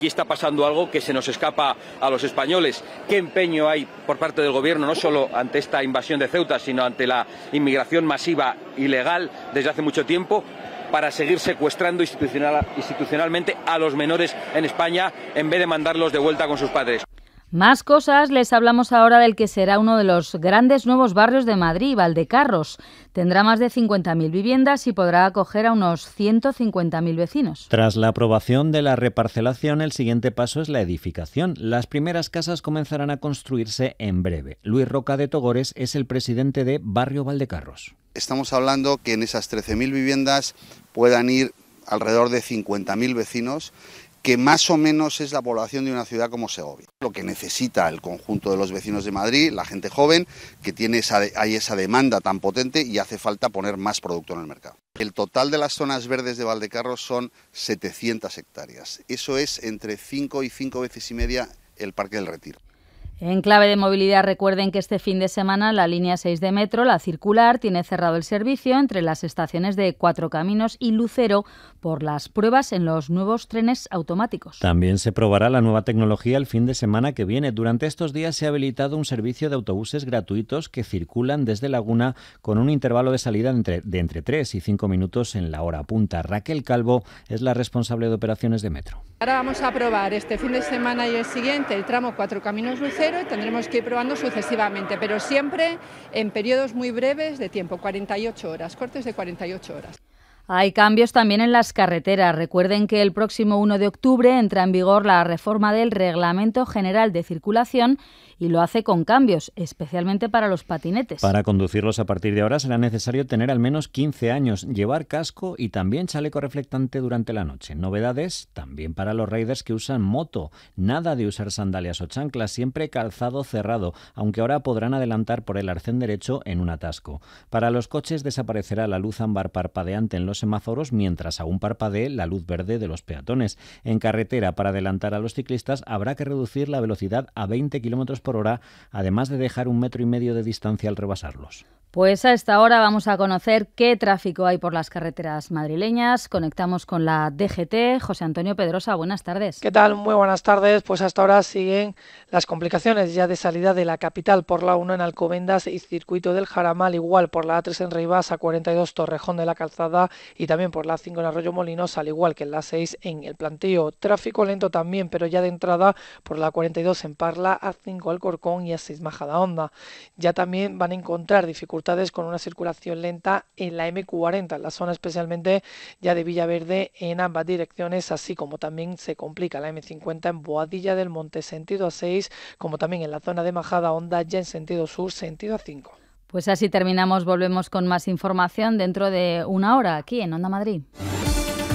Aquí está pasando algo que se nos escapa a los españoles. ¿Qué empeño hay por parte del Gobierno, no solo ante esta invasión de Ceuta, sino ante la inmigración masiva ilegal desde hace mucho tiempo, para seguir secuestrando institucionalmente a los menores en España en vez de mandarlos de vuelta con sus padres? Más cosas, les hablamos ahora del que será uno de los grandes nuevos barrios de Madrid, Valdecarros. Tendrá más de 50.000 viviendas y podrá acoger a unos 150.000 vecinos. Tras la aprobación de la reparcelación, el siguiente paso es la edificación. Las primeras casas comenzarán a construirse en breve. Luis Roca de Togores es el presidente de Barrio Valdecarros. Estamos hablando que en esas 13.000 viviendas puedan ir alrededor de 50.000 vecinos, que más o menos es la población de una ciudad como Segovia. Lo que necesita el conjunto de los vecinos de Madrid, la gente joven, que hay esa demanda tan potente y hace falta poner más producto en el mercado. El total de las zonas verdes de Valdecarros son 700 hectáreas. Eso es entre 5 y 5 veces y media el Parque del Retiro. En clave de movilidad, recuerden que este fin de semana la línea 6 de metro, la circular, tiene cerrado el servicio entre las estaciones de Cuatro Caminos y Lucero por las pruebas en los nuevos trenes automáticos. También se probará la nueva tecnología el fin de semana que viene. Durante estos días se ha habilitado un servicio de autobuses gratuitos que circulan desde Laguna con un intervalo de salida de entre 3 y 5 minutos en la hora punta. Raquel Calvo es la responsable de operaciones de metro. Ahora vamos a probar este fin de semana y el siguiente el tramo Cuatro Caminos Lucero y tendremos que ir probando sucesivamente, pero siempre en periodos muy breves de tiempo, 48 horas, cortes de 48 horas. Hay cambios también en las carreteras. Recuerden que el próximo 1 de octubre entra en vigor la reforma del Reglamento General de Circulación y lo hace con cambios, especialmente para los patinetes. Para conducirlos a partir de ahora será necesario tener al menos 15 años, llevar casco y también chaleco reflectante durante la noche. Novedades también para los riders que usan moto. Nada de usar sandalias o chanclas, siempre calzado cerrado, aunque ahora podrán adelantar por el arcén derecho en un atasco. Para los coches desaparecerá la luz ámbar parpadeante en los semáforos mientras aún parpadee la luz verde de los peatones. En carretera, para adelantar a los ciclistas, habrá que reducir la velocidad a 20 km por hora, además de dejar 1,5 metros de distancia al rebasarlos. Pues a esta hora vamos a conocer qué tráfico hay por las carreteras madrileñas. Conectamos con la DGT. José Antonio Pedrosa, buenas tardes. ¿Qué tal? Muy buenas tardes. Pues hasta ahora siguen las complicaciones ya de salida de la capital por la 1 en Alcobendas y Circuito del Jaramal, igual por la A3 en Rivas, A42 Torrejón de la Calzada y también por la 5 en Arroyo Molinos, al igual que en la 6 en El Plantío. Tráfico lento también, pero ya de entrada por la 42 en Parla, A5 Alcorcón y A6 Majadahonda. Ya también van a encontrar dificultades con una circulación lenta en la M40, en la zona especialmente ya de Villaverde en ambas direcciones, así como también se complica la M50 en Boadilla del Monte sentido A6, como también en la zona de Majadahonda ya en sentido sur, sentido A5. Pues así terminamos, volvemos con más información dentro de una hora aquí en Onda Madrid.